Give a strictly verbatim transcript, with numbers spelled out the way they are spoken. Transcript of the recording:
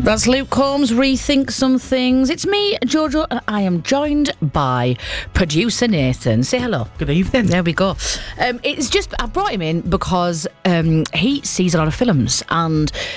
That's Luke Combs, Rethink Some Things. It's me, Jojo, and I am joined by producer Nathan. Say hello. Good evening. There we go. Um, it's just, I brought him in because um, he sees a lot of films, and